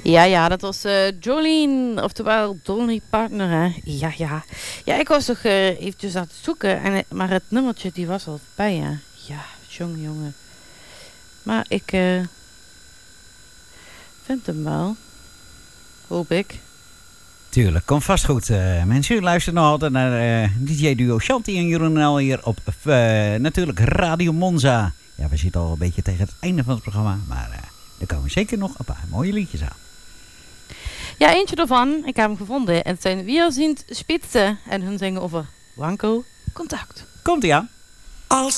Ja, dat was Jolene, oftewel Dolly Partner, hè. Ja. Ja, ik was toch eventjes aan het zoeken, maar het nummertje die was al bij, hè. Ja, jongen. Maar ik vind hem wel. Hoop ik. Tuurlijk, komt vast goed. Mensen, u luistert nog altijd naar DJ-duo Shanti en Jeroen hier op natuurlijk Radio Monza. Ja, we zitten al een beetje tegen het einde van het programma, maar er komen zeker nog een paar mooie liedjes aan. Ja, eentje ervan, ik heb hem gevonden. En het zijn Weerziend Spitze en hun zingen over Wanko Contact. Komt-ie aan.